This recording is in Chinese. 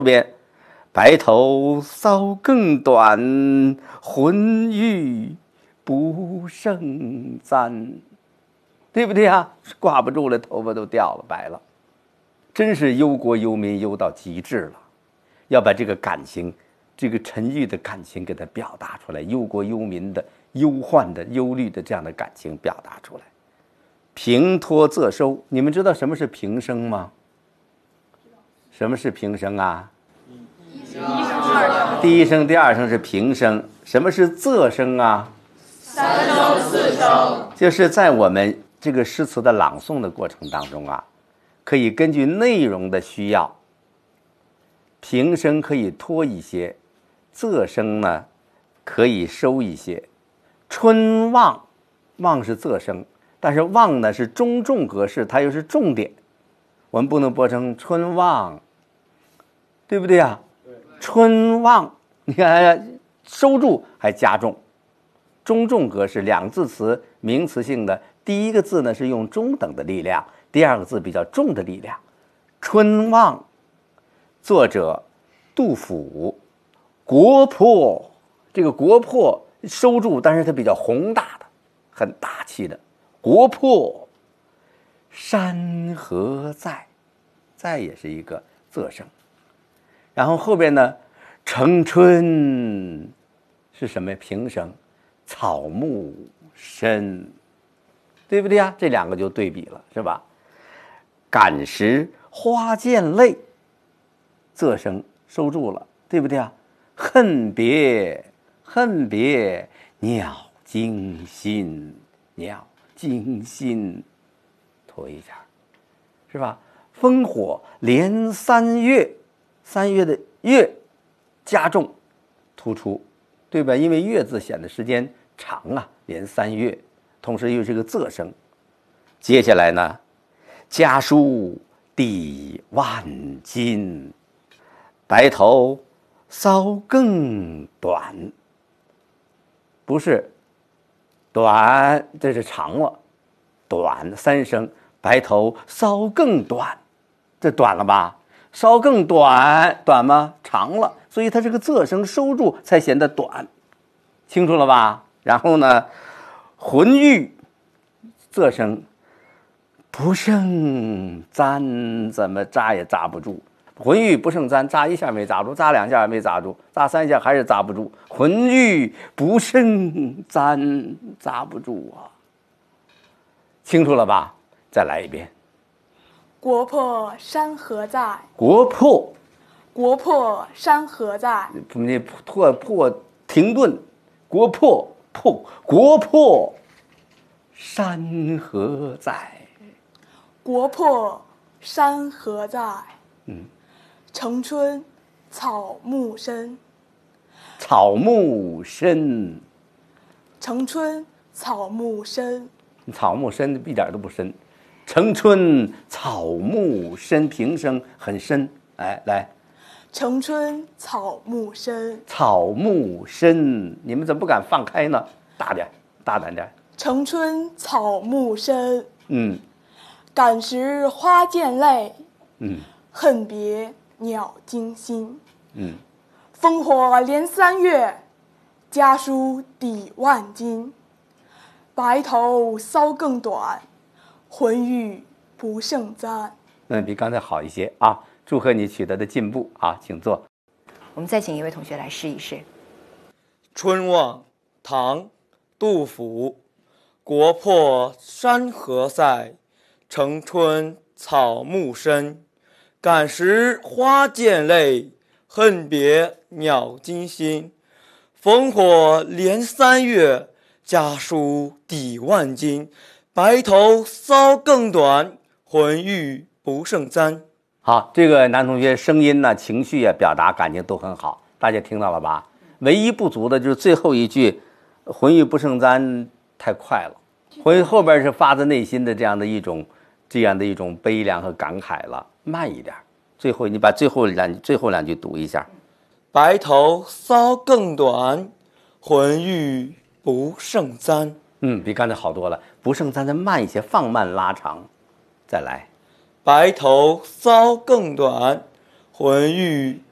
边白头搔更短，浑欲不胜簪，对不对啊？挂不住了，头发都掉了，白了，真是忧国忧民忧到极致了。要把这个感情，这个沉郁的感情给它表达出来，忧国忧民的忧患的忧虑的这样的感情表达出来。平托仄收，你们知道什么是平声吗？什么是平声啊？第一声第二声是平声。什么是仄声啊？ 三声四声。 就是在我们这个诗词的朗诵的过程当中啊，可以根据内容的需要，平声可以拖一些，仄声呢可以收一些。春望，望是仄声，但是望呢是中重格式，它又是重点，我们不能播成春望，对不对啊？春望，你看收住还加重，中重格式，两字词名词性的，第一个字呢是用中等的力量，第二个字比较重的力量。春望，作者杜甫。国破，这个国破收住，但是它比较宏大的，很大气的。国破山河在，在也是一个仄声。然后后边呢，城春是什么呀？平声，草木深，对不对呀？这两个就对比了，是吧？感时花溅泪，仄声收住了，对不对啊？恨别，恨别鸟惊心，鸟惊心，拖一下，是吧？烽火连三月，三月的月加重突出，对吧？因为月字显得时间长啊，连三月，同时又是个仄声。接下来呢，家书抵万金，白头搔更短，不是短，这是长了，短三声，白头搔更短，这短了吧？稍更短，短吗？长了，所以它这个仄声收住才显得短，清楚了吧？然后呢，浑欲，仄声不胜簪，怎么扎也扎不住。浑欲不胜簪，扎一下没扎住，扎两下没扎住，扎三下还是扎不住。浑欲不胜簪，扎不住啊！清楚了吧？再来一遍。 国破山河在， 国破， 国破山河在。 你破停顿，国破国破山河在， 国破山河在。城春草木深， 草木深， 城春草木深， 草木深一点都不深。城春草木深，平声很深。哎，来， 城春草木深， 草木深，你们怎么不敢放开呢？大点，大胆点。 城春草木深，感时花溅泪，恨别鸟惊心，烽火连三月，家书抵万金，白头搔更短，浑欲不胜簪。 比刚才好一些啊！祝贺你取得的进步啊，请坐。 我们再请一位同学来试一试。 春望，唐，杜甫。国破山河在，城春草木深。感时花溅泪，恨别鸟惊心。烽火连三月，家书抵万金。白头搔更短，浑欲不胜簪。 好，这个男同学声音呢、情绪啊、表达感情都很好，大家听到了吧？唯一不足的就是最后一句“浑欲不胜簪”太快了，后边是发自内心的这样的一种悲凉和感慨了，慢一点。最后你把最后两句读一下。 白头搔更短，浑欲不胜簪。 比刚才好多了，不胜簪再慢一些，放慢拉长。再来， 白头搔更短，浑欲